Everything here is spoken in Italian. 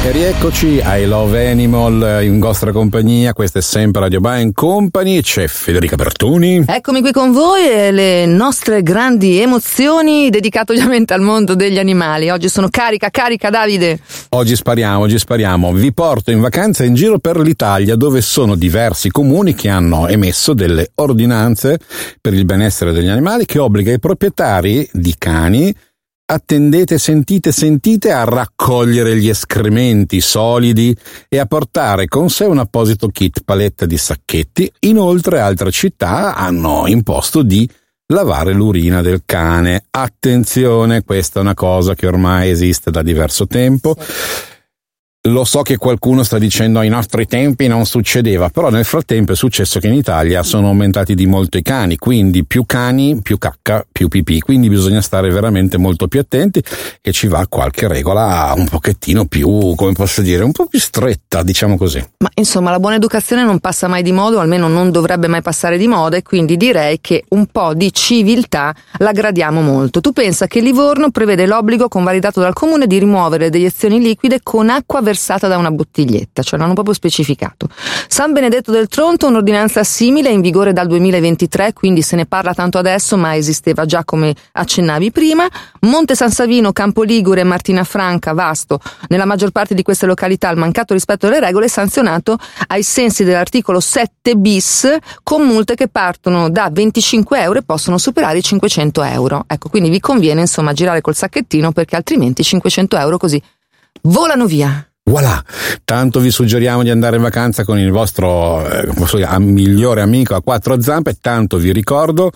E rieccoci ai Love Animal in vostra compagnia. Questa è sempre Radio Band Company. C'è Federica Bertoni. Eccomi qui con voi e le nostre grandi emozioni dedicate ovviamente al mondo degli animali. Oggi sono carica, Davide. Oggi spariamo. Vi porto in vacanza in giro per l'Italia, dove sono diversi comuni che hanno emesso delle ordinanze per il benessere degli animali che obbliga i proprietari di cani, attendete, sentite, a raccogliere gli escrementi solidi e a portare con sé un apposito kit paletta di sacchetti. Inoltre altre città hanno imposto di lavare l'urina del cane. Attenzione, questa è una cosa che ormai esiste da diverso tempo. Lo so che qualcuno sta dicendo ai nostri tempi non succedeva, però nel frattempo è successo che in Italia sono aumentati di molto i cani, quindi più cani, più cacca, più pipì, quindi bisogna stare veramente molto più attenti e ci va qualche regola un pochettino più, come posso dire, un po' più stretta, diciamo così. Ma insomma la buona educazione non passa mai di moda, o almeno non dovrebbe mai passare di moda, e quindi direi che un po' di civiltà la gradiamo molto. Tu pensa che Livorno prevede l'obbligo convalidato dal comune di rimuovere deiezioni liquide con acqua versata da una bottiglietta, cioè l'hanno proprio specificato. San Benedetto del Tronto, un'ordinanza simile è in vigore dal 2023, quindi se ne parla tanto adesso, ma esisteva già come accennavi prima. Monte San Savino, Campoligure, Martina Franca, Vasto, nella maggior parte di queste località il mancato rispetto delle regole è sanzionato ai sensi dell'articolo 7 bis con multe che partono da 25 euro e possono superare i 500 euro. Ecco, quindi vi conviene insomma girare col sacchettino, perché altrimenti 500 euro così volano via. Voilà, tanto vi suggeriamo di andare in vacanza con il vostro migliore amico a quattro zampe. Tanto vi ricordo